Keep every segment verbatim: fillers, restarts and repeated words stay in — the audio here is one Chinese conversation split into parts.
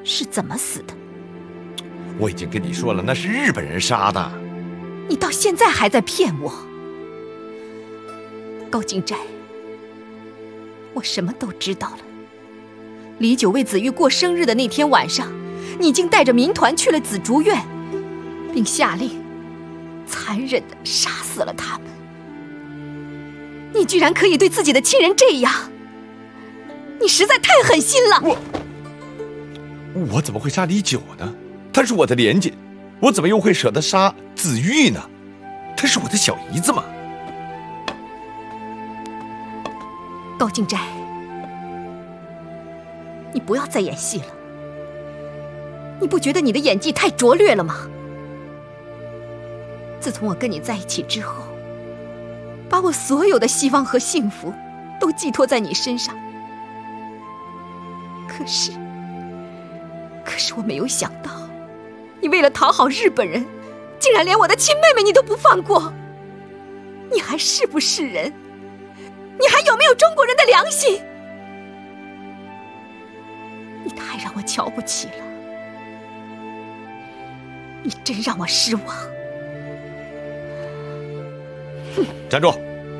是怎么死的？ 我已经跟你说了，那是日本人杀的。 你到现在还在骗我，高金斋，我什么都知道了。李九为子玉过生日的那天晚上，你已经带着民团去了紫竹院，并下令残忍地杀死了他们。你居然可以对自己的亲人这样，你实在太狠心了。 我我怎么会杀李九呢？他是我的连襟，我怎么又会舍得杀子玉呢？他是我的小姨子嘛。 高金斋，你不要再演戏了。你不觉得你的演技太拙劣了吗？自从我跟你在一起之后，把我所有的希望和幸福都寄托在你身上。可是，可是我没有想到，你为了讨好日本人，竟然连我的亲妹妹你都不放过。你还是不是人？你还有没有中国人的良心？你太让我瞧不起了，你真让我失望。 站住！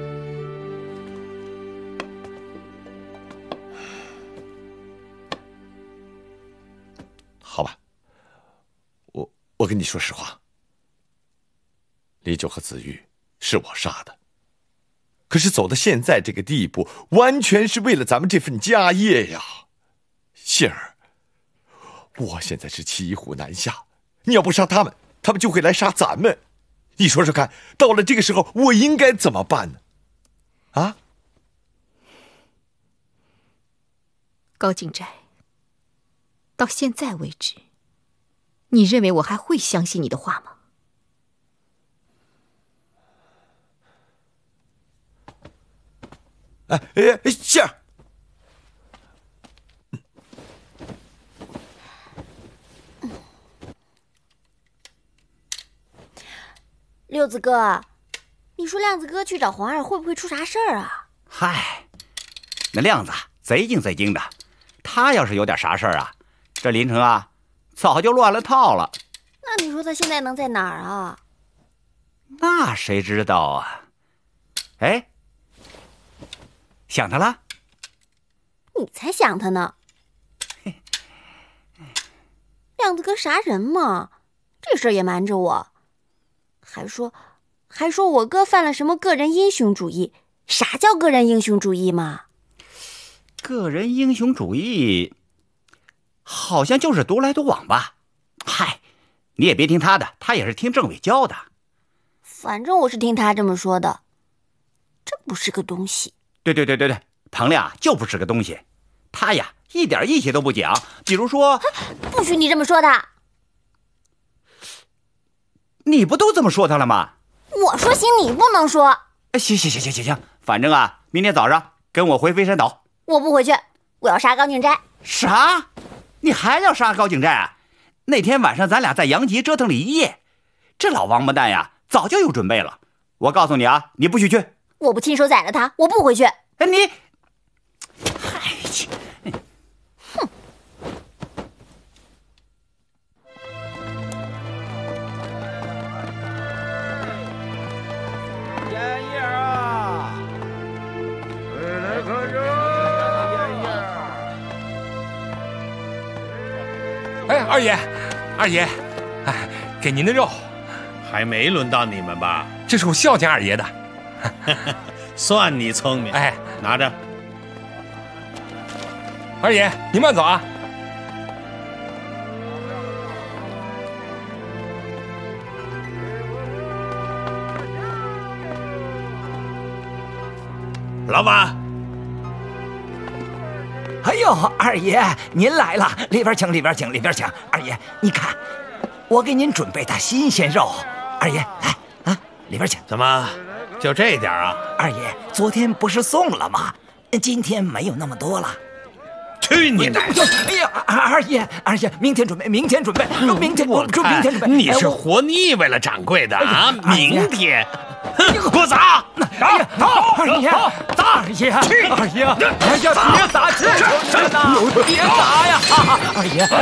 好吧，我我跟你说实话，李九和子玉是我杀的，可是走到现在这个地步，完全是为了咱们这份家业呀。杏儿，我现在是骑虎难下，你要不杀他们，他们就会来杀咱们。你说说看，到了这个时候，我应该怎么办呢？啊？ 高金斋，到现在为止，你认为我还会相信你的话吗？ 哎哎哎，杏儿， 六子哥，你说亮子哥去找皇二会不会出啥事儿啊？ 嗨，那亮子贼精贼精的，他要是有点啥事儿啊，这林城啊早就乱了套了。 那你说他现在能在哪儿啊？ 那谁知道啊？哎，想他了？ 你才想他呢！亮子哥啥人嘛？这事儿也瞒着我。还说，还说我哥犯了什么个人英雄主义？啥叫个人英雄主义嘛？ 个人英雄主义，好像就是独来独往吧。嗨，你也别听他的，他也是听政委教的。 反正我是听他这么说的。真不是个东西。 对对对对对，彭亮就不是个东西。他呀，一点义气都不讲。比如说， 不许你这么说他。 你不都这么说他了吗？ 我说行，你不能说。 行行行行行行，反正啊，明天早上跟我回飞山岛。 我不回去，我要杀高景斋。 啥？你还要杀高景斋啊？那天晚上咱俩在杨集折腾了一夜，这老王八蛋呀，早就有准备了。我告诉你啊，你不许去。 我不亲手宰了他，我不回去。 哎，你，嗨去！ 哼！ 烟叶啊！来看着烟叶。 哎，二爷，二爷，哎，给您的肉。 还没轮到你们吧？ 这是我孝敬二爷的。 算你聪明。 哎， 拿着。 二爷，您慢走啊。 老板。 哎呦，二爷您来了，里边请，里边请，里边请。二爷，你看，我给您准备的新鲜肉。二爷，来啊，里边请。 怎么？就这点啊？ 二爷，昨天不是送了吗？今天没有那么多了。 去你奶奶！ 哎呀，二爷，二爷，明天准备，明天准备，明天我就明天准备。 你是活腻歪了掌柜的啊！明天，哼，给我砸！ 打！打！二爷，打！二爷，二爷，哎呀，别砸！这什么呢？别砸呀！二爷。